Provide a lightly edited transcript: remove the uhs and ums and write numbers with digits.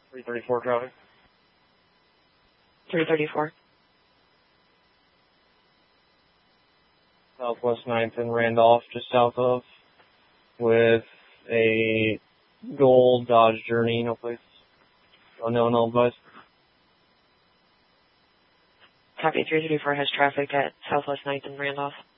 334 traffic. 334. Southwest 9th and Randolph, just south of, with a gold Dodge Journey, no place. No advice. Copy. 334 has traffic at Southwest 9th and Randolph.